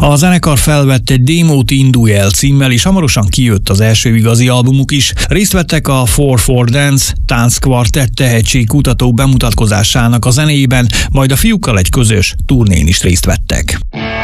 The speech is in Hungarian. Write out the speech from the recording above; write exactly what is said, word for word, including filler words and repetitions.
A zenekar felvett egy démót Indulj el címmel, és hamarosan kijött az első igazi albumuk is. Részt vettek a four four Dance tánckvartett tehetségkutató bemutatkozásának a zenéjében, majd a fiúkkal egy közös turnén is részt vettek.